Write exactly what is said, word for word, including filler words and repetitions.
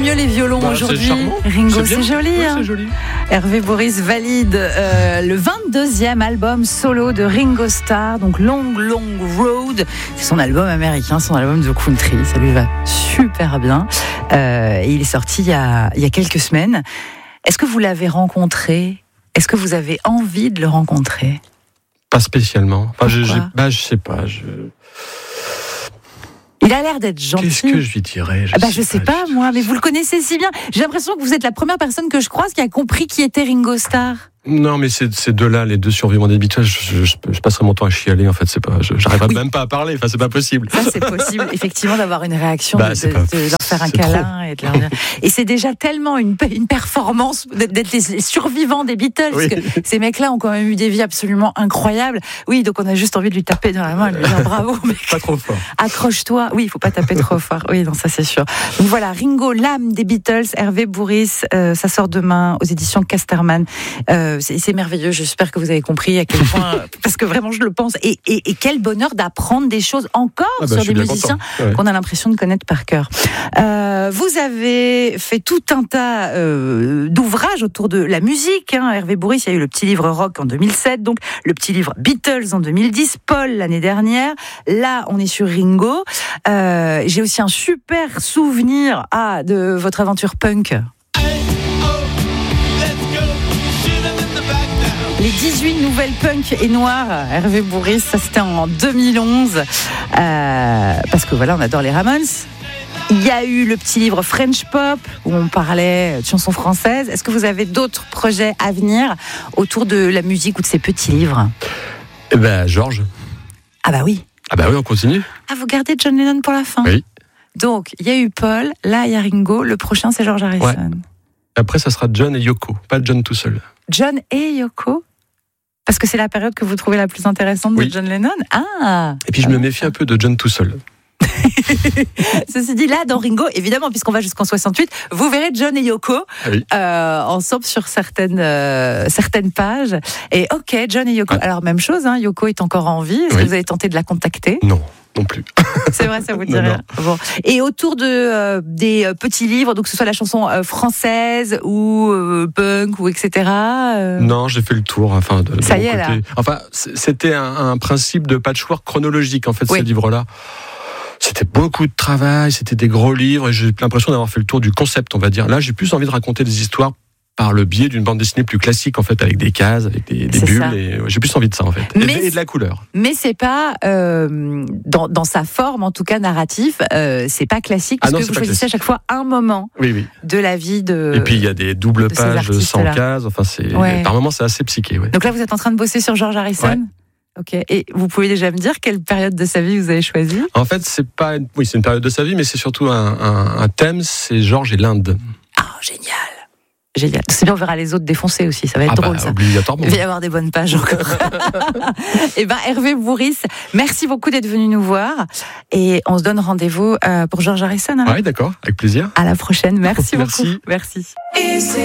mieux les violons bah, aujourd'hui. C'est charmant. Ringo, c'est, c'est joli. Oui, hein. c'est joli. Hervé Bourrice valide euh, le vingt-deuxième album solo de Ringo Starr, donc Long Long Road. C'est son album américain, son album de country. Ça lui va super bien. Euh, et il est sorti il y a, il y a quelques semaines. Est-ce que vous l'avez rencontré ? Est-ce que vous avez envie de le rencontrer ? Pas spécialement. Enfin, je, Pourquoi ? je, bah, je sais pas. Je... Il a l'air d'être gentil. Qu'est-ce que je lui dirais ? Je ah bah, sais je sais pas, pas, je... moi, mais vous le connaissez si bien. J'ai l'impression que vous êtes la première personne que je croise qui a compris qui était Ringo Starr. Non, mais ces, ces deux-là, les deux survivants des Beatles, je, je, je passerai mon temps à chialer. En fait, c'est pas, je, j'arriverai oui. même pas à parler. Enfin, c'est pas possible. Ça, c'est possible, effectivement, d'avoir une réaction, bah, de, de, pas, de leur faire un câlin trop. et de leur dire. Et c'est déjà tellement une, une performance d'être les survivants des Beatles, oui. parce que ces mecs-là ont quand même eu des vies absolument incroyables. Oui, donc on a juste envie de lui taper dans la main, et de lui dire bravo, mec. Pas trop fort. Accroche-toi. Oui, il faut pas taper trop fort. Oui, non, ça c'est sûr. Donc voilà, Ringo, l'âme des Beatles, Hervé Bourrice, euh, ça sort demain aux éditions Casterman. Euh, c'est, c'est merveilleux. J'espère que vous avez compris à quel point, parce que vraiment je le pense. Et, et, et quel bonheur d'apprendre des choses encore ah bah, sur des musiciens ouais. qu'on a l'impression de connaître par cœur. Euh, vous avez fait tout un tas euh, d'ouvrages autour de la musique. Hein. Hervé Bourrice, il y a eu le petit livre rock en deux mille sept, donc le petit livre Beatles en deux mille dix, Paul l'année dernière. Là, on est sur Ringo. Euh, j'ai aussi un super souvenir ah, de votre aventure punk. Les dix-huit nouvelles punk et noires, Hervé Bourrice, ça c'était en deux mille onze, euh, parce que voilà, on adore les Ramones. Il y a eu le petit livre French Pop, où on parlait de chansons françaises. Est-ce que vous avez d'autres projets à venir autour de la musique ou de ces petits livres ? Eh ben, Georges. Ah bah oui. Ah bah oui, on continue. Ah, vous gardez John Lennon pour la fin ? Oui. Donc, il y a eu Paul, là il y a Ringo, le prochain c'est George Harrison. Ouais. Après, ça sera John et Yoko, pas John tout seul. John et Yoko ? Parce que c'est la période que vous trouvez la plus intéressante de oui. John Lennon ? Ah. Et puis je me méfie un peu de John tout seul. Ceci dit, là, dans Ringo, évidemment, puisqu'on va jusqu'en soixante-huit, vous verrez John et Yoko oui. euh, ensemble sur certaines, euh, certaines pages. Et ok, John et Yoko. Ah. Alors, même chose, hein, Yoko est encore en vie. Est-ce oui. que vous avez tenté de la contacter ? Non. Non plus. C'est vrai, ça vous dirait. Non, non. Bon. Et autour de euh, des euh, petits livres, donc que ce soit la chanson euh, française ou euh, punk ou et cetera. Euh... Non, j'ai fait le tour. Enfin, de, de ça mon y est côté. là. Enfin, c'était un, un principe de patchwork chronologique en fait oui. ces livres-là. C'était beaucoup de travail, c'était des gros livres et j'ai l'impression d'avoir fait le tour du concept, on va dire. Là, j'ai plus envie de raconter des histoires par le biais d'une bande dessinée plus classique en fait, avec des cases, avec des, des bulles. Et, ouais, j'ai plus envie de ça en fait. Mais et, et de la couleur. Mais c'est pas euh, dans, dans sa forme, en tout cas narratif, euh, c'est pas classique parce ah non, que vous choisissez classique. À chaque fois un moment oui, oui. de la vie de. Et puis il y a des doubles pages sans cases. Enfin, c'est ouais. par moments c'est assez psyché. Ouais. Donc là, vous êtes en train de bosser sur George Harrison. Ouais. Ok. Et vous pouvez déjà me dire quelle période de sa vie vous avez choisi ? En fait, c'est pas, oui, c'est une période de sa vie, mais c'est surtout un, un, un thème. C'est George et l'Inde. Ah, oh, génial. Génial. C'est bien, on verra les autres défoncer aussi. Ça va être ah drôle, bah, ça. Obligatoirement. Il va y avoir des bonnes pages encore. Et ben, Hervé Bourrice, merci beaucoup d'être venu nous voir. Et on se donne rendez-vous pour George Harrison. Oui, d'accord. Avec plaisir. À la prochaine. Merci, merci. beaucoup. Merci.